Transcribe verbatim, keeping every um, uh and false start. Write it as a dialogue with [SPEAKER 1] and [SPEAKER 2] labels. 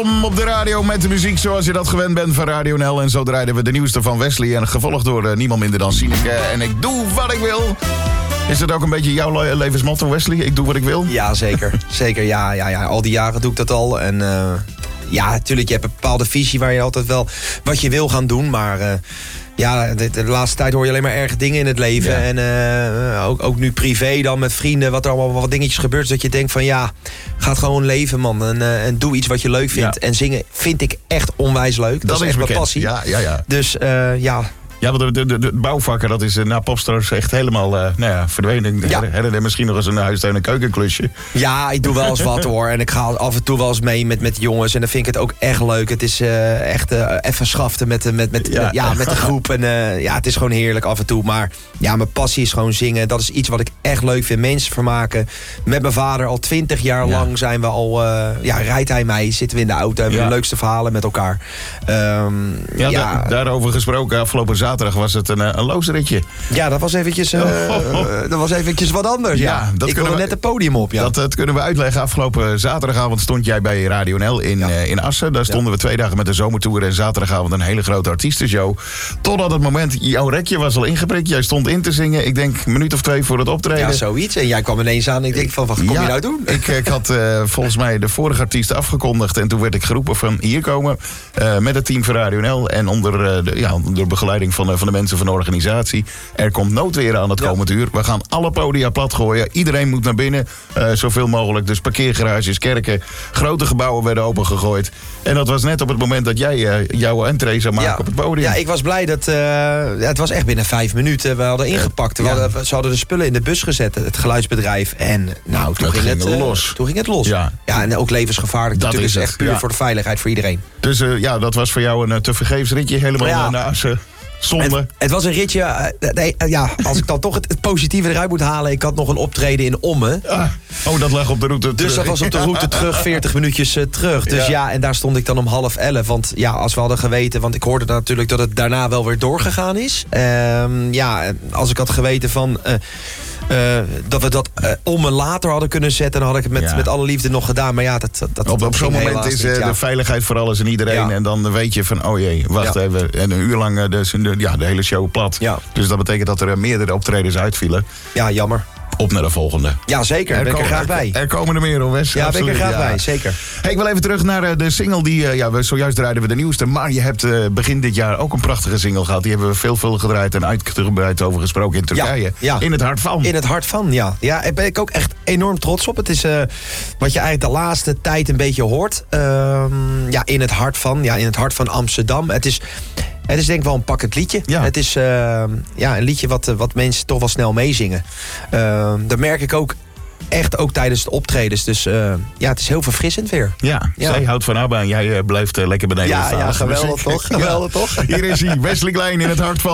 [SPEAKER 1] Op de radio met de muziek zoals je dat gewend bent van Radio N L. En zo draaiden we de nieuwste van Wesley. En gevolgd door uh, niemand minder dan Sineke. En ik doe wat ik wil. Is dat ook een beetje jouw levensmotto, Wesley? Ik doe wat ik wil?
[SPEAKER 2] Ja, zeker. zeker, ja, ja, ja. Al die jaren doe ik dat al. En uh, ja, natuurlijk, je hebt een bepaalde visie waar je altijd wel wat je wil gaan doen. Maar uh, ja, de, de laatste tijd hoor je alleen maar erge dingen in het leven. Ja. En uh, ook, ook nu privé dan met vrienden, wat er allemaal wat dingetjes gebeurt. Dat je denkt van ja, ga het gewoon leven, man. En, uh, en doe iets wat je leuk vindt. Ja. En zingen vind ik echt onwijs leuk. Dat, dat is echt mijn passie.
[SPEAKER 1] Ja, ja, ja.
[SPEAKER 2] Dus uh, ja...
[SPEAKER 1] Ja, want de, de, de bouwvakken, dat is na Popstars echt helemaal uh, nou ja, verdwenen. Ja. Herinner misschien nog eens een huistuin- en keukenklusje.
[SPEAKER 2] Ja, ik doe wel eens wat hoor. En ik ga af en toe wel eens mee met, met jongens. En dan vind ik het ook echt leuk. Het is uh, echt uh, even schaften met, met, met, ja. Met, ja, met de groep. En uh, ja, het is gewoon heerlijk af en toe. Maar ja, mijn passie is gewoon zingen. Dat is iets wat ik echt leuk vind. Mensen vermaken. Met mijn vader al twintig jaar ja. lang zijn we al... Uh, ja, rijdt hij mij. Zitten we in de auto. Hebben we ja. de leukste verhalen met elkaar. Um,
[SPEAKER 1] ja, ja. Da- daarover gesproken. Afgelopen zaterdag was het een, een loosritje.
[SPEAKER 2] Ja, dat was eventjes, uh, oh, oh, oh. Dat was eventjes wat anders. Ja, ja. Dat ik wilde net het podium op. Ja.
[SPEAKER 1] Dat, dat kunnen we uitleggen. Afgelopen zaterdagavond stond jij bij Radio N L in, ja. uh, in Assen. Daar stonden ja. we twee dagen met de zomertour. En zaterdagavond een hele grote artiestenshow. Totdat het moment, jouw rekje was al ingeprikt. Jij stond in te zingen. Ik denk een minuut of twee voor het optreden.
[SPEAKER 2] Ja, zoiets. En jij kwam ineens aan. En ik denk van, wat kom ja, je nou doen?
[SPEAKER 1] Ik, ik had uh, volgens mij de vorige artiest afgekondigd. En toen werd ik geroepen van hier komen. Uh, met het team van Radio N L. En onder, uh, de, ja, onder begeleiding van, uh, van de mensen van de organisatie. Er komt noodweer aan het ja. komend uur. We gaan alle podia plat gooien. Iedereen moet naar binnen. Uh, zoveel mogelijk. Dus parkeergarages, kerken. Grote gebouwen werden opengegooid. En dat was net op het moment dat jij uh, jouw entree zou maken ja. op het podium.
[SPEAKER 2] Ja, ik was blij dat... Uh, ja, het was echt binnen vijf minuten. We hadden ingepakt. We ja. hadden, ze hadden de spullen in de bus gezet. Het geluidsbedrijf. En nou, toen, ging, ging, het, uh, los. toen ging het los. Ja, ja en ook levensgevaarlijk. Dat natuurlijk is echt puur ja. voor de veiligheid voor iedereen.
[SPEAKER 1] Dus uh, ja, dat was voor jou een uh, tevergeefs ritje. Helemaal ja. naar Assen. Zonde. Het,
[SPEAKER 2] het was een ritje, uh, nee, uh, ja, als ik dan toch het, het positieve eruit moet halen. Ik had nog een optreden in Ommen.
[SPEAKER 1] Ah, oh, dat lag op de route terug.
[SPEAKER 2] Dus dat was op de route terug, veertig minuutjes uh, terug. Dus ja. ja, en daar stond ik dan om half elf. Want ja, als we hadden geweten, want ik hoorde natuurlijk dat het daarna wel weer doorgegaan is. Uh, ja, als ik had geweten van... Uh, Uh, dat we dat uh, om en later hadden kunnen zetten... dan had ik het met, ja. met alle liefde nog gedaan. Maar ja, dat, dat, dat,
[SPEAKER 1] op,
[SPEAKER 2] dat
[SPEAKER 1] op zo'n moment is uh, ja. de veiligheid voor alles en iedereen. Ja. En dan weet je van, oh jee, wacht ja. even. En een uur lang uh, de, de, ja, de hele show plat. Ja. Dus dat betekent dat er uh, meerdere optredens uitvielen.
[SPEAKER 2] Ja, jammer.
[SPEAKER 1] Op naar de volgende.
[SPEAKER 2] Ja, zeker. Daar ben ik er graag bij.
[SPEAKER 1] Er komen er meer, hoor, Wes.
[SPEAKER 2] Ja, ben ik er graag
[SPEAKER 1] ja.
[SPEAKER 2] bij. Zeker.
[SPEAKER 1] Hey, ik wil even terug naar uh, de single die... Uh, ja, we, zojuist draaiden we de nieuwste. Maar je hebt uh, begin dit jaar ook een prachtige single gehad. Die hebben we veelvuldig gedraaid en uitgebreid over gesproken in Turkije. Ja, ja. In het hart van.
[SPEAKER 2] In het hart van, ja. Ja, daar ben ik ook echt enorm trots op. Het is uh, wat je eigenlijk de laatste tijd een beetje hoort. Uh, ja, in het hart van. Ja, in het hart van Amsterdam. Het is... Het is denk ik wel een pakkend liedje. Ja. Het is uh, ja, een liedje wat, wat mensen toch wel snel meezingen. Uh, dat merk ik ook echt ook tijdens de optredens. Dus uh, ja, het is heel verfrissend weer.
[SPEAKER 1] Ja, ja. Zij houdt van ABBA en jij uh, blijft uh, lekker beneden.
[SPEAKER 2] Ja, ja, geweldig toch? Geweldig toch?
[SPEAKER 1] Hier is hij, Wesley Klein in het hart van...